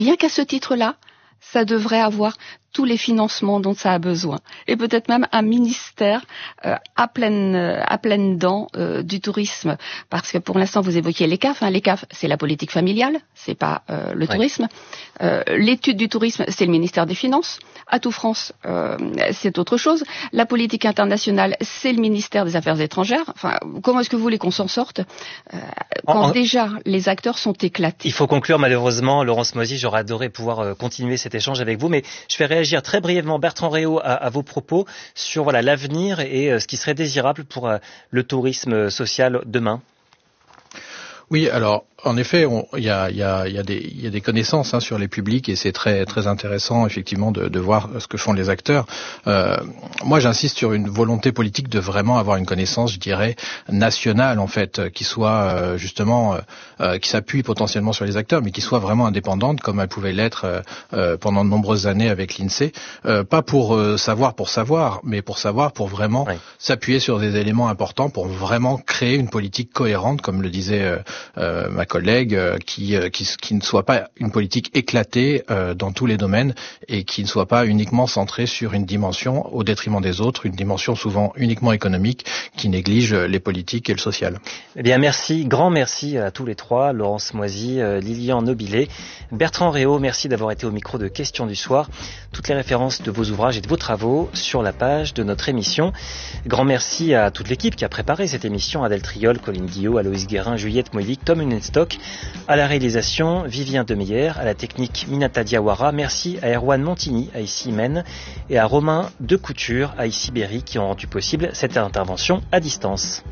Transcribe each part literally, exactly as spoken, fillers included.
Bien qu'à ce titre-là, ça devrait avoir tous les financements dont ça a besoin. Et peut-être même un ministère euh, à pleine euh, à pleines dents euh, du tourisme. Parce que pour l'instant, vous évoquiez l'E C A F. Hein. L'E C A F, c'est la politique familiale, c'est pas euh, le ouais. tourisme. Euh, l'étude du tourisme, c'est le ministère des Finances. Atout France, euh, c'est autre chose. La politique internationale, c'est le ministère des Affaires étrangères. Enfin, comment est-ce que vous voulez qu'on s'en sorte euh, quand en, déjà les acteurs sont éclatés? Il faut conclure malheureusement. Laurence Moisy, j'aurais adoré pouvoir euh, continuer cet échange avec vous, mais je vais réagir très brièvement, Bertrand Réau, à, à vos propos sur voilà l'avenir et euh, ce qui serait désirable pour euh, le tourisme social demain. Oui, alors en effet, il y a, y, a, y, a y a des connaissances hein, sur les publics et c'est très très intéressant effectivement de, de voir ce que font les acteurs. Euh, moi, j'insiste sur une volonté politique de vraiment avoir une connaissance, je dirais, nationale en fait, qui soit euh, justement, euh, qui s'appuie potentiellement sur les acteurs, mais qui soit vraiment indépendante, comme elle pouvait l'être euh, pendant de nombreuses années avec l'INSEE. Euh, pas pour euh, savoir pour savoir, mais pour savoir pour vraiment oui. s'appuyer sur des éléments importants pour vraiment créer une politique cohérente, comme le disait euh, euh, ma collègue, euh, qui, euh, qui, qui ne soit pas une politique éclatée euh, dans tous les domaines et qui ne soit pas uniquement centrée sur une dimension au détriment des autres, une dimension souvent uniquement économique qui néglige les politiques et le social. Eh bien, merci, grand merci à tous les trois, Laurence Moisy, euh, Lilian Nobilet, Bertrand Réau, merci d'avoir été au micro de Questions du Soir. Toutes les références de vos ouvrages et de vos travaux sur la page de notre émission. Grand merci à toute l'équipe qui a préparé cette émission, Adèle Triol, Colline Guillot, Aloïs Guérin, Juliette Moïdic, Tom Unenstock, à la réalisation, Vivien Demeyer, à la technique, Minata Diawara. Merci à Erwan Montigny, à Ici Men, et à Romain Decouture, à Ici Berry, qui ont rendu possible cette intervention à distance.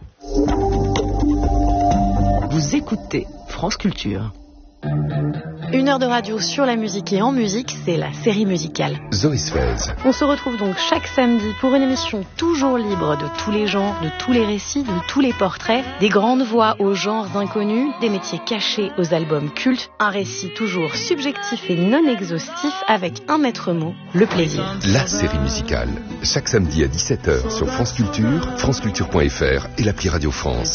Vous écoutez France Culture. Une heure de radio sur la musique et en musique, c'est la série musicale. Zoé Sfez. On se retrouve donc chaque samedi pour une émission toujours libre de tous les genres, de tous les récits, de tous les portraits, des grandes voix aux genres inconnus, des métiers cachés aux albums cultes, un récit toujours subjectif et non exhaustif avec un maître mot, le plaisir. La série musicale, chaque samedi à dix-sept heures sur France Culture, franceculture point f r et l'appli Radio France.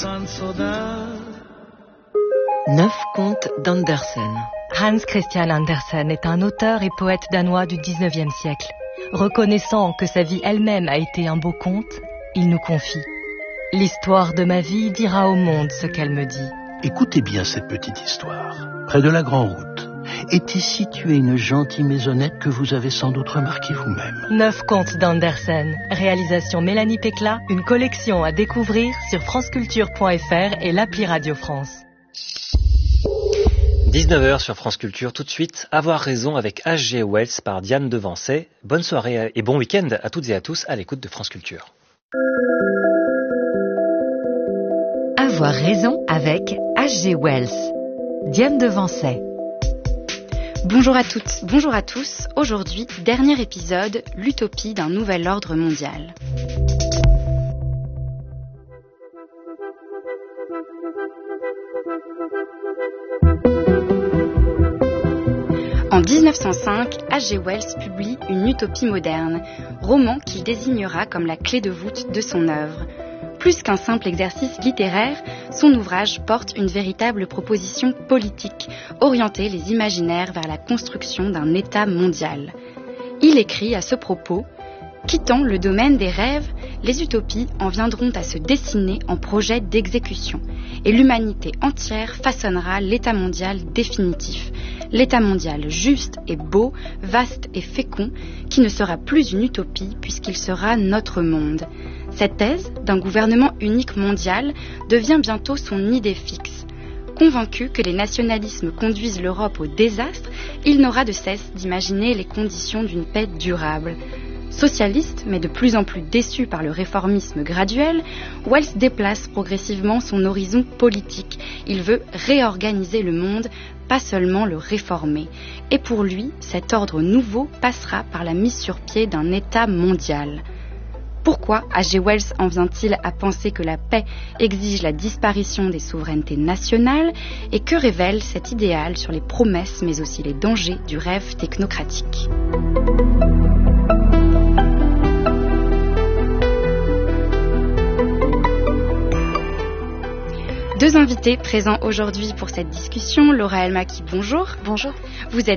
Neuf contes d'Andersen. Hans Christian Andersen est un auteur et poète danois du dix-neuvième siècle. Reconnaissant que sa vie elle-même a été un beau conte, il nous confie « L'histoire de ma vie dira au monde ce qu'elle me dit. » Écoutez bien cette petite histoire. Près de la Grande Route était située une gentille maisonnette que vous avez sans doute remarquée vous-même. Neuf contes d'Andersen. Réalisation Mélanie Pécla. Une collection à découvrir sur franceculture point f r et l'appli Radio France. dix-neuf heures sur France Culture, tout de suite, Avoir raison avec H G Wells par Diane Devancey. Bonne soirée et bon week-end à toutes et à tous à l'écoute de France Culture. Avoir raison avec H G Wells. Diane Devancey. Bonjour à toutes, bonjour à tous. Aujourd'hui, dernier épisode, l'utopie d'un nouvel ordre mondial. En dix-neuf cent cinq, H G Wells publie Une utopie moderne, roman qu'il désignera comme la clé de voûte de son œuvre. Plus qu'un simple exercice littéraire, son ouvrage porte une véritable proposition politique, orienter les imaginaires vers la construction d'un État mondial. Il écrit à ce propos « Quittant le domaine des rêves, les utopies en viendront à se dessiner en projet d'exécution, et l'humanité entière façonnera l'État mondial définitif, l'État mondial juste et beau, vaste et fécond, qui ne sera plus une utopie puisqu'il sera notre monde. » Cette thèse d'un gouvernement unique mondial devient bientôt son idée fixe. Convaincu que les nationalismes conduisent l'Europe au désastre, il n'aura de cesse d'imaginer les conditions d'une paix durable. Socialiste, mais de plus en plus déçu par le réformisme graduel, Wells déplace progressivement son horizon politique. Il veut réorganiser le monde, pas seulement le réformer. Et pour lui, cet ordre nouveau passera par la mise sur pied d'un État mondial. Pourquoi H G Wells en vient-il à penser que la paix exige la disparition des souverainetés nationales et que révèle cet idéal sur les promesses mais aussi les dangers du rêve technocratique ? Deux invités présents aujourd'hui pour cette discussion. Laura Elmaki, bonjour. Bonjour. Vous êtes